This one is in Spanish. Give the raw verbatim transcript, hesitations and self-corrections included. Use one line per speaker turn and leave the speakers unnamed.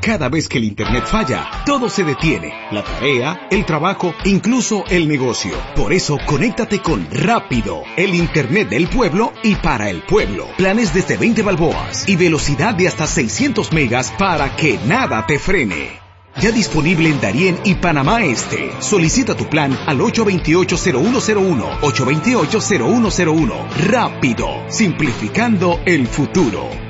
Cada vez que el internet falla, todo se detiene. La tarea, el trabajo, incluso el negocio. Por eso, conéctate con Rápido, el internet del pueblo y para el pueblo. Planes desde veinte balboas y velocidad de hasta seiscientos megas para que nada te frene. Ya disponible en Darién y Panamá Este. Solicita tu plan al ocho dos ocho, cero uno cero uno, ocho dos ocho, cero uno cero uno. Rápido, simplificando el futuro.